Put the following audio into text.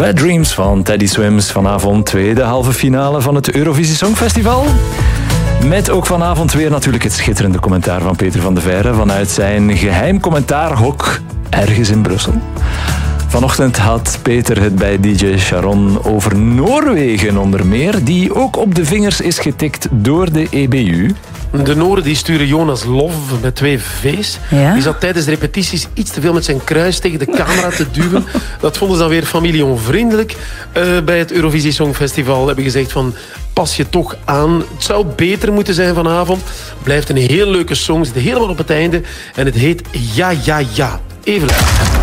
Bad Dreams van Teddy Swims. Vanavond tweede halve finale van het Eurovisie Songfestival. Met ook vanavond weer natuurlijk het schitterende commentaar van Peter van de Veire vanuit zijn geheim commentaarhok ergens in Brussel. Vanochtend had Peter het bij DJ Sharon over Noorwegen onder meer, die ook op de vingers is getikt door de EBU. De Noren die sturen Jonas Love met 2 V's. Ja? Die zat tijdens de repetities iets te veel met zijn kruis tegen de camera te duwen. Dat vonden ze dan weer familie-onvriendelijk. Bij het Eurovisie Songfestival hebben gezegd van pas je toch aan. Het zou beter moeten zijn vanavond. Blijft een heel leuke song, zit helemaal op het einde. En het heet Ja, Ja, Ja. Even luisteren.